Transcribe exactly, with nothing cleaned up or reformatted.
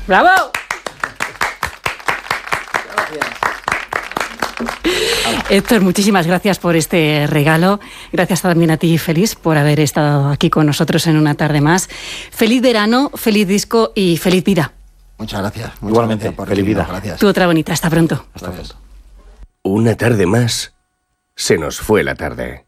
¡Bravo! Héctor, muchísimas gracias por este regalo. Gracias también a ti, Félix, por haber estado aquí con nosotros en una tarde más. Feliz verano, feliz disco y feliz vida. Muchas gracias. Muchas Igualmente, gracias por feliz vida. Gracias. Tú otra bonita. Hasta pronto. Hasta pronto. Una tarde más, se nos fue la tarde.